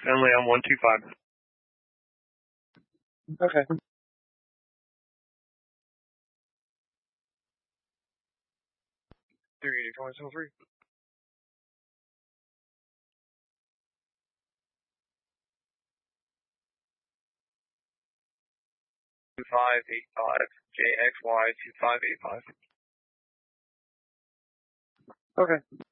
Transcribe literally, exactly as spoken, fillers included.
Finley on one two five. Okay. three eighty, twenty three. two five eight five, J X Y two five eight five. Okay.